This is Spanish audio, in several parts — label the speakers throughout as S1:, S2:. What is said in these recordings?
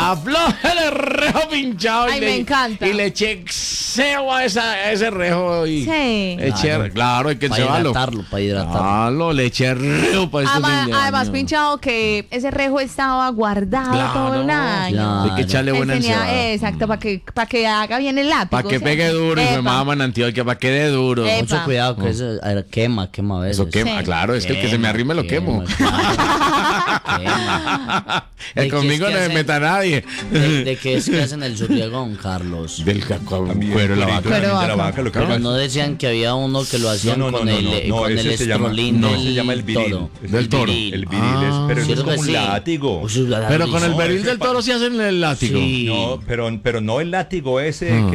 S1: Afloje el rejo pinchado.
S2: Ay, me encanta.
S1: Y le eché cebo a ese rejo. Y
S2: Sí.
S1: claro, hay que
S3: Para
S1: cebarlo.
S3: para hidratarlo.
S1: Claro, le eché rejo para este fin de
S2: Además,
S1: año.
S2: pinchado, que ese rejo estaba guardado
S1: Claro,
S2: todo el año.
S3: claro.
S1: Hay que echarle buena encebada.
S2: Exacto, para que haga bien el látigo.
S1: Para que
S2: o sea,
S1: pegue duro, y
S2: epa.
S1: me maman Antioquia, para que dé duro.
S2: Epa.
S3: Mucho cuidado que eso quema a veces.
S1: Eso quema,
S2: Sí.
S1: claro, es que el que se me arrime lo quemo.
S3: Quema. ¿De qué
S1: Conmigo
S3: es que
S1: no me
S3: hacen?
S1: meta nadie.
S3: ¿De qué es que hacen el surriagón, Carlos?
S1: Del cuero de la vaca.
S2: Cuero
S4: de la
S2: vaca.
S4: vaca, lo que
S3: Pero
S4: pasa-
S3: no decían que había uno que lo hacían
S4: No,
S3: con el
S4: ese se llama-
S3: estrolín
S4: no,
S3: del
S4: se llama el viril.
S3: toro.
S4: Es
S1: Del
S4: el
S1: toro.
S4: viril. El viril es, pero eso es
S3: ¿Cierto
S4: como
S3: que
S4: un
S3: sí?
S4: látigo.
S1: Pero con el
S4: No,
S1: beril
S4: ese
S1: del toro sí hacen el látigo.
S3: Sí.
S4: No, pero no el látigo ese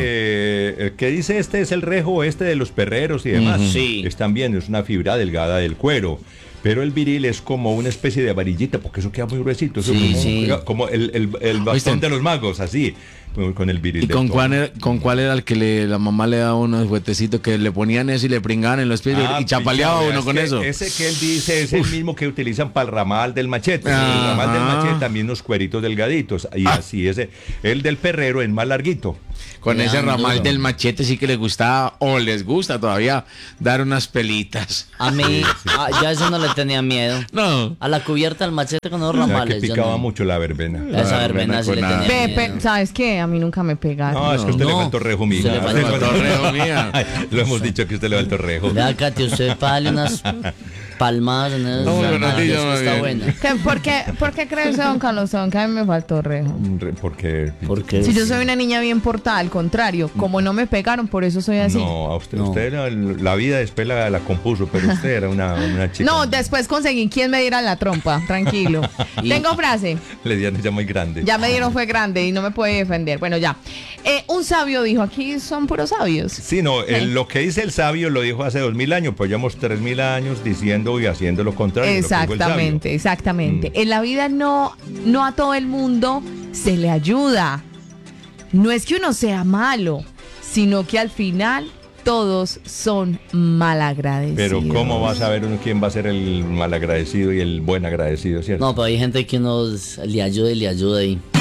S4: que dice este es el rejo este de los perreros y demás.
S3: Sí.
S4: Es también, es una fibra delgada del cuero. Pero el viril es como una especie de varillita, porque eso queda muy gruesito. Eso
S3: Sí,
S4: es
S3: sí.
S4: como el bastón
S1: ¿Viste?
S4: de los magos, así, con el viril.
S1: ¿Y
S4: del
S1: con
S4: toro.
S1: cuál era el que la mamá le daba unos juguetecitos que le ponían eso y le pringaban en los pies y chapaleaba
S4: pillado,
S1: uno
S4: es
S1: con
S4: que
S1: eso?
S4: Ese que él dice es el mismo que utilizan para el ramal del machete.
S1: Ajá.
S4: El ramal del machete también unos cueritos delgaditos. Y así ese. El del perrero es más larguito.
S1: Con
S3: Le
S1: ese
S3: dan
S1: ramal
S3: duro.
S1: del machete sí que le gustaba o les gusta todavía dar unas pelitas.
S3: A mí, ya eso no le tenía miedo.
S1: No.
S3: A la cubierta del machete con los
S4: O sea, que
S3: ramales. yo
S4: picaba
S3: no.
S4: mucho la verbena.
S3: A esa verbena sí le
S1: con nada.
S3: tenía
S2: Pepe,
S3: miedo.
S2: ¿sabes qué? A mí nunca me pegaron.
S4: No, es que usted le
S3: No.
S4: faltó rejo, mija.
S3: Se le faltó
S4: Le faltó
S1: rejo, mía.
S4: Ay, lo hemos dicho que usted le faltó rejo.
S3: Vea, Katy, usted para darle unas palmadas en esas
S1: No, bueno,
S3: ramales,
S1: sí, yo
S3: que
S1: me
S3: está
S1: bien.
S3: buena.
S2: ¿Por qué crees, don Carlos, que a mí me faltó rejo?
S4: Porque.
S3: Porque
S2: Si yo soy una niña bien portada, al contrario, como no me pegaron, por eso soy así.
S4: No, a usted,
S3: No.
S4: usted era la vida después la compuso, pero usted era una chica.
S2: No, después conseguí quien me diera la trompa, tranquilo.
S3: Y-
S2: Tengo frase.
S4: Le dieron ya muy grande.
S2: Ya me dieron fue grande y no me puede defender. Bueno, ya. Un sabio dijo, aquí son puros sabios.
S4: Sí, no, lo que dice el sabio lo dijo hace 2000 años, pues llevamos 3000 años diciendo y haciendo lo contrario. de lo que dijo el sabio.
S2: Exactamente, exactamente. En la vida no a todo el mundo se le ayuda. No es que uno sea malo, sino que al final todos son malagradecidos.
S4: Pero ¿cómo va a saber uno quién va a ser el malagradecido y el buen agradecido, cierto?
S3: No, pero hay gente que uno le ayuda y